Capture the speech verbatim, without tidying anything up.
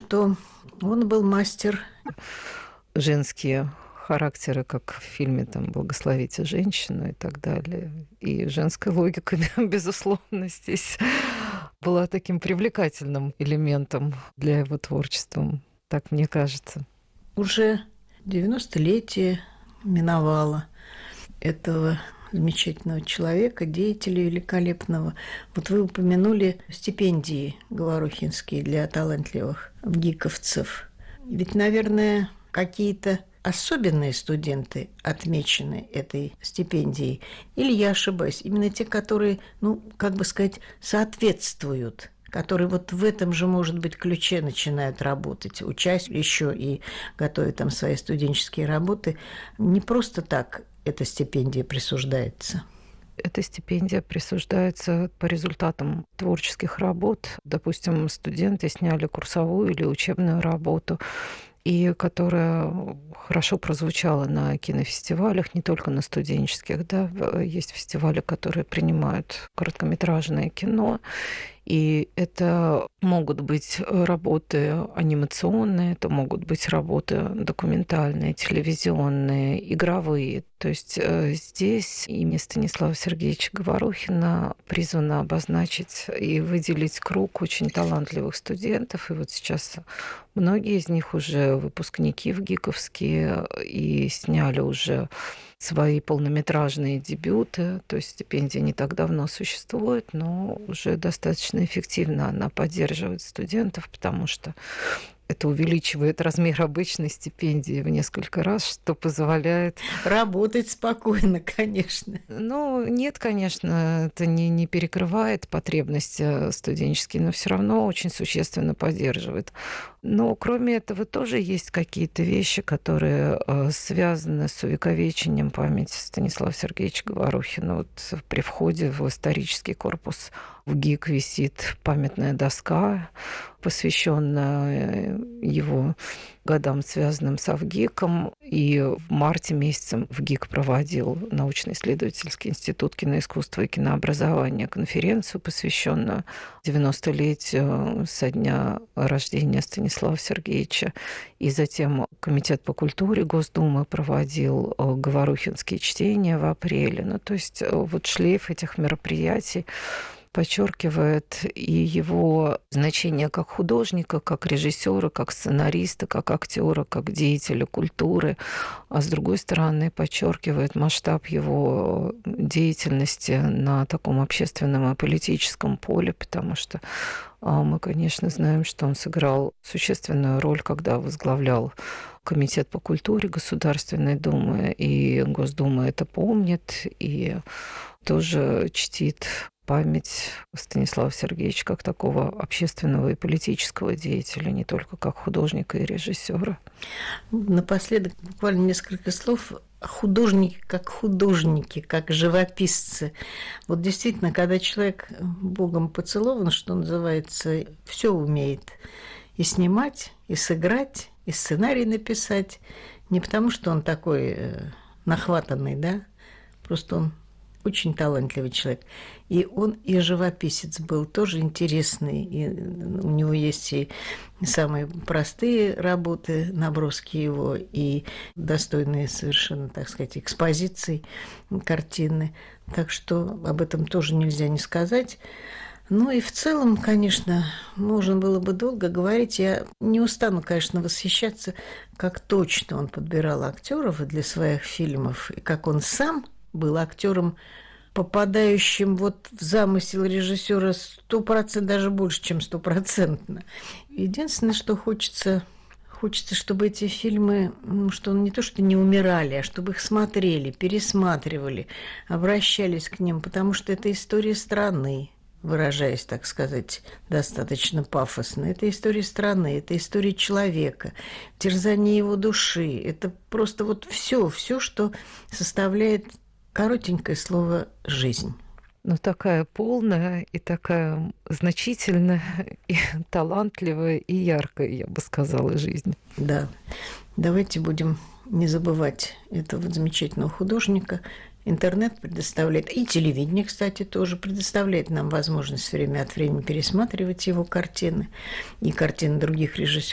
что он был мастер. Женские характеры, как в фильме там «Благословите женщину» и так далее. И женская логика, безусловно, здесь была таким привлекательным элементом для его творчества. Так мне кажется. Уже девяностолетие миновало этого замечательного человека, деятеля великолепного. Вот вы упомянули стипендии говорухинские для талантливых гиковцев. Ведь, наверное, какие-то особенные студенты отмечены этой стипендией. Или я ошибаюсь? Именно те, которые, ну, как бы сказать, соответствуют, которые вот в этом же, может быть, ключе начинают работать, учась еще и готовя там свои студенческие работы. Не просто так эта стипендия присуждается. Эта стипендия присуждается по результатам творческих работ. Допустим, студенты сняли курсовую или учебную работу, и которая хорошо прозвучала на кинофестивалях, не только на студенческих. Да. Есть фестивали, которые принимают короткометражное кино, и это могут быть работы анимационные, это могут быть работы документальные, телевизионные, игровые. То есть здесь имя Станислава Сергеевича Говорухина призвано обозначить и выделить круг очень талантливых студентов. И вот сейчас многие из них уже выпускники в ГИКовские и сняли уже свои полнометражные дебюты. То есть стипендия не так давно существует, но уже достаточно эффективно она поддерживает студентов, потому что это увеличивает размер обычной стипендии в несколько раз, что позволяет... Работать спокойно, конечно. Ну, нет, конечно, это не, не перекрывает потребности студенческие, но все равно очень существенно поддерживает. Но кроме этого тоже есть какие-то вещи, которые связаны с увековечением памяти Станислава Сергеевича Говорухина. Вот при входе в исторический корпус в ГИК висит памятная доска, посвященная его годам, связанным с АВГИКом. И в марте месяце в ГИК проводил научно-исследовательский институт киноискусства и кинообразования конференцию, посвященную девяностолетию со дня рождения Станислава Сергеевича. И затем Комитет по культуре Госдумы проводил говорухинские чтения в апреле. Ну, то есть вот шлейф этих мероприятий подчеркивает и его значение как художника, как режиссера, как сценариста, как актера, как деятеля культуры, а с другой стороны подчеркивает масштаб его деятельности на таком общественном и политическом поле, потому что мы, конечно, знаем, что он сыграл существенную роль, когда возглавлял Комитет по культуре Государственной Думы, и Госдума это помнит, и тоже чтит память Станислава Сергеевича как такого общественного и политического деятеля, не только как художника и режиссера. Напоследок буквально несколько слов. Художники как художники, как живописцы. Вот действительно, когда человек Богом поцелован, что называется, все умеет и снимать, и сыграть, и сценарий написать. Не потому, что он такой нахватанный, да, просто он очень талантливый человек. И он и живописец был, тоже интересный. И у него есть и самые простые работы, наброски его, и достойные совершенно, так сказать, экспозиции, картины. Так что об этом тоже нельзя не сказать. Ну и в целом, конечно, можно было бы долго говорить. Я не устану, конечно, восхищаться, как точно он подбирал актеров для своих фильмов, и как он сам был актером, попадающим вот в замысел режиссера сто процентов, даже больше, чем стопроцентно. Единственное, что хочется, хочется, чтобы эти фильмы, ну, что не то, что не умирали, а чтобы их смотрели, пересматривали, обращались к ним, потому что это история страны, выражаясь, так сказать, достаточно пафосно. Это история страны, это история человека, терзание его души. Это просто вот все, все, что составляет коротенькое слово «жизнь». Ну, такая полная и такая значительная, и талантливая, и яркая, я бы сказала, жизнь. Да. Давайте будем не забывать этого замечательного художника. Интернет предоставляет, и телевидение, кстати, тоже предоставляет нам возможность время от времени пересматривать его картины и картины других режиссеров.